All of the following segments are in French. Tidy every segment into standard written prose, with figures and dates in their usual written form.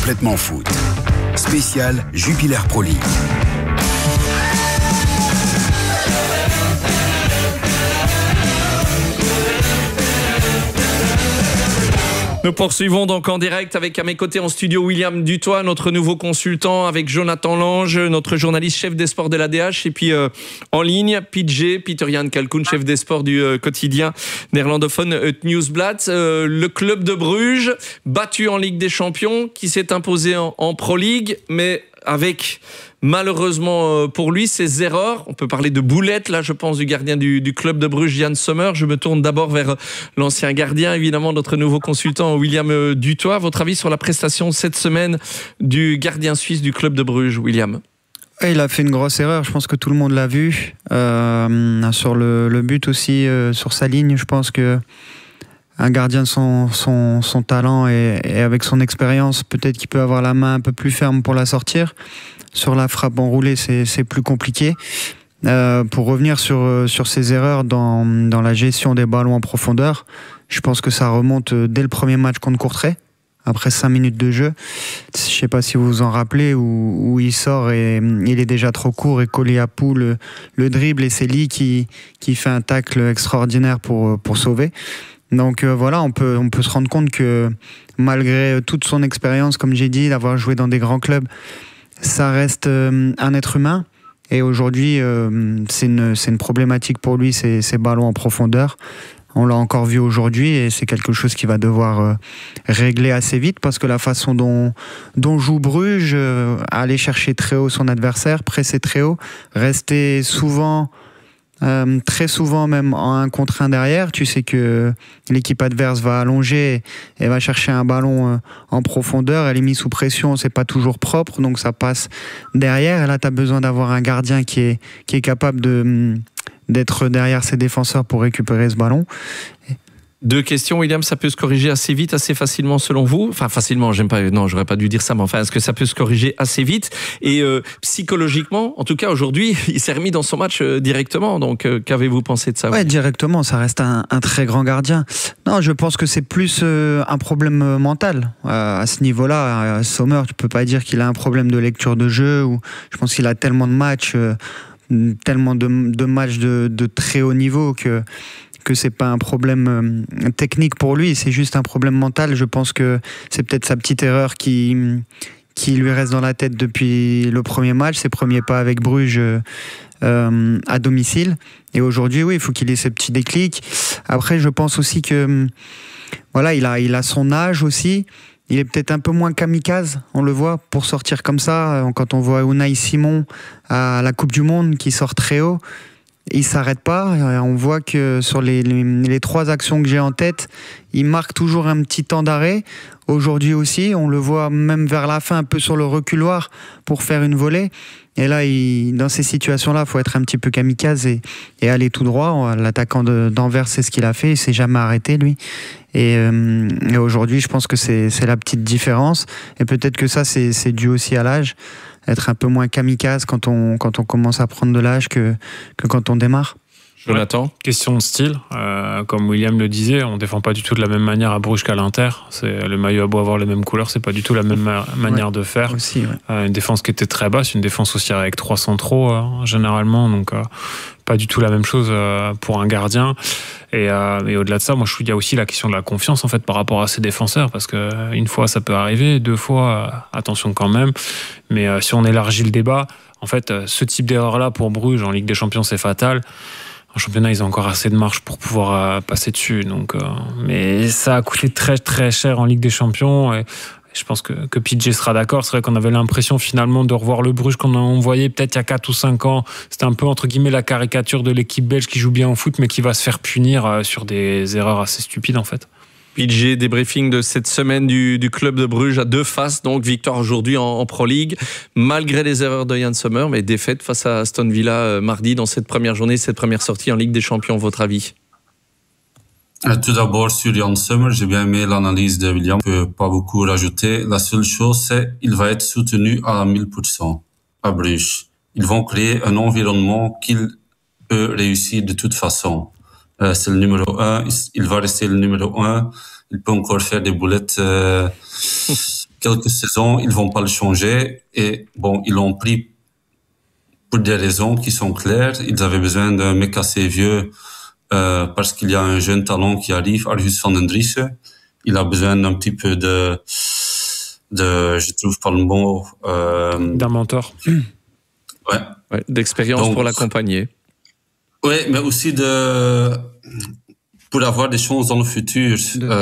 Complètement foot. Spécial Jupiler Pro League. Nous poursuivons donc en direct avec à mes côtés en studio William Dutoit, notre nouveau consultant, avec Jonathan Lange, notre journaliste chef des sports de l'ADH, et puis en ligne, Peter-Jan Kalkoen, chef des sports du quotidien néerlandophone Het Nieuwsblad. Le club de Bruges, battu en Ligue des Champions, qui s'est imposé en Pro League, mais avec malheureusement pour lui ses erreurs. On peut parler de boulettes là, je pense, du gardien du club de Bruges, Jan Sommer. Je me tourne d'abord vers l'ancien gardien, évidemment notre nouveau consultant William Dutoit. Votre avis sur la prestation cette semaine du gardien suisse du club de Bruges, William? Il a fait une grosse erreur, je pense que tout le monde l'a vu. Sur le but aussi, sur sa ligne, je pense que un gardien de son talent et avec son expérience, peut-être qu'il peut avoir la main un peu plus ferme pour la sortir. Sur la frappe enroulée, c'est plus compliqué. Pour revenir sur ses erreurs dans la gestion des ballons en profondeur, je pense que ça remonte dès le premier match contre Courtrai, après 5 minutes de jeu. Je ne sais pas si vous vous en rappelez, où il sort et il est déjà trop court et collé à Pou le dribble, et c'est Lee qui fait un tacle extraordinaire pour sauver. Donc voilà, on peut se rendre compte que malgré toute son expérience, comme j'ai dit, d'avoir joué dans des grands clubs, ça reste un être humain. Et aujourd'hui, c'est une problématique pour lui, ces ballons en profondeur. On l'a encore vu aujourd'hui et c'est quelque chose qu'il va devoir régler assez vite, parce que la façon dont joue Bruges, aller chercher très haut son adversaire, presser très haut, rester souvent... très souvent même en 1 contre 1 derrière, tu sais que l'équipe adverse va allonger et va chercher un ballon en profondeur, elle est mise sous pression, c'est pas toujours propre, donc ça passe derrière, et là tu as besoin d'avoir un gardien qui est capable d'être derrière ses défenseurs pour récupérer ce ballon. 2 questions, William. Ça peut se corriger assez vite, assez facilement selon vous? Enfin, facilement, j'aurais pas dû dire ça, mais enfin, est-ce que ça peut se corriger assez vite? Et psychologiquement, en tout cas aujourd'hui, il s'est remis dans son match directement. Donc, qu'avez-vous pensé de ça? Ouais, directement, ça reste un très grand gardien. Non, je pense que c'est plus un problème mental. À ce niveau-là, Sommer, tu peux pas dire qu'il a un problème de lecture de jeu. Ou je pense qu'il a tellement de matchs, de très haut niveau que c'est pas un problème technique pour lui, c'est juste un problème mental. Je pense que c'est peut-être sa petite erreur qui lui reste dans la tête depuis le premier match, ses premiers pas avec Bruges à domicile. Et aujourd'hui, oui, il faut qu'il ait ce petit déclic. Après, je pense aussi que voilà, il a son âge aussi. Il est peut-être un peu moins kamikaze, on le voit, pour sortir comme ça. Quand on voit Unai Simon à la Coupe du Monde qui sort très haut, il s'arrête pas. On voit que sur les 3 actions que j'ai en tête, il marque toujours un petit temps d'arrêt. Aujourd'hui aussi, on le voit même vers la fin un peu sur le reculoir pour faire une volée. Et là, dans ces situations-là, il faut être un petit peu kamikaze et aller tout droit. L'attaquant d'Anvers, c'est ce qu'il a fait. Il s'est jamais arrêté, lui. Et aujourd'hui, je pense que c'est la petite différence. Et peut-être que ça, c'est dû aussi à l'âge. Être un peu moins kamikaze quand on commence à prendre de l'âge que quand on démarre. Jonathan, question de style. Comme William le disait, on défend pas du tout de la même manière à Bruges qu'à l'Inter. Le maillot a beau avoir les mêmes couleurs, c'est pas du tout la même manière de faire. Aussi, ouais. Une défense qui était très basse, une défense aussi avec 3 centraux généralement, donc pas du tout la même chose pour un gardien. Et au-delà de ça, moi, il y a aussi la question de la confiance en fait par rapport à ses défenseurs, parce que une fois ça peut arriver, 2 fois attention quand même. Mais si on élargit le débat, en fait, ce type d'erreur-là pour Bruges en Ligue des Champions, c'est fatal. En championnat, ils ont encore assez de marge pour pouvoir passer dessus. Donc, mais ça a coûté très très cher en Ligue des Champions. Et je pense que PJ sera d'accord. C'est vrai qu'on avait l'impression finalement de revoir le Bruges qu'on voyait peut-être il y a 4 ou 5 ans. C'était un peu entre guillemets la caricature de l'équipe belge qui joue bien au foot, mais qui va se faire punir sur des erreurs assez stupides en fait. PJ, débriefing de cette semaine du club de Bruges à 2 faces, donc victoire aujourd'hui en Pro League, malgré les erreurs de Jan Sommer, mais défaite face à Aston Villa mardi dans cette première journée, cette première sortie en Ligue des Champions. Votre avis? Tout d'abord, sur Jan Sommer, j'ai bien aimé l'analyse de William. Je ne peux pas beaucoup rajouter. La seule chose, c'est qu'il va être soutenu à 1000% à Bruges. Ils vont créer un environnement qu'il peut réussir de toute façon. C'est le numéro 1, il va rester le numéro 1. Il peut encore faire des boulettes quelques saisons, ils vont pas le changer. Et bon, ils l'ont pris pour des raisons qui sont claires. Ils avaient besoin d'un mec assez vieux parce qu'il y a un jeune talent qui arrive, Arjus van den Driessen. Il a besoin d'un petit peu de je trouve pas le mot... d'un mentor. Ouais, d'expérience pour l'accompagner. Oui, mais aussi pour avoir des chances dans le futur.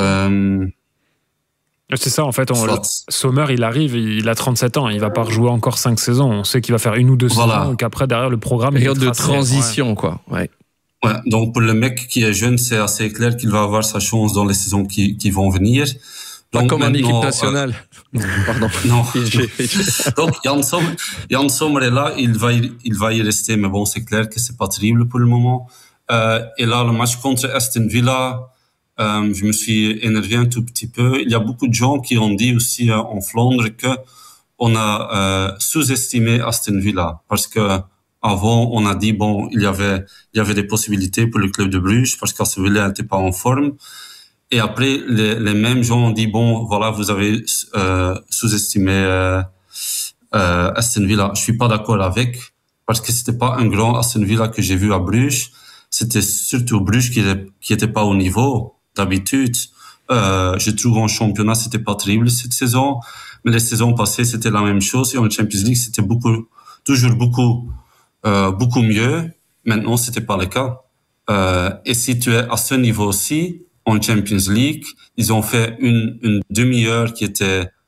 C'est ça, en fait. Sommer, il arrive, il a 37 ans. Il va pas rejouer encore 5 saisons. On sait qu'il va faire 1 ou 2 saisons et qu'après, derrière, le programme... Période de transition, quoi. Ouais. Ouais, donc pour le mec qui est jeune, c'est assez clair qu'il va avoir sa chance dans les saisons qui vont venir. Donc, pas comme en équipe nationale. Pardon. Non. Donc Jan Sommer est là, il va y rester, mais bon, c'est clair que c'est pas terrible pour le moment. Et là, le match contre Aston Villa, je me suis énervé un tout petit peu. Il y a beaucoup de gens qui ont dit aussi en Flandre que on a sous-estimé Aston Villa parce que avant, on a dit bon, il y avait des possibilités pour le club de Bruges parce qu'Aston Villa n'était pas en forme. Et après, les mêmes gens ont dit bon, voilà, vous avez sous-estimé Aston Villa. Je suis pas d'accord avec parce que c'était pas un grand Aston Villa que j'ai vu à Bruges. C'était surtout Bruges qui était pas au niveau d'habitude. Je trouve en championnat c'était pas terrible cette saison, mais les saisons passées c'était la même chose et en Champions League c'était toujours beaucoup mieux. Maintenant c'était pas le cas. Et si tu es à ce niveau aussi en Champions League, ils ont fait une demi-heure qui était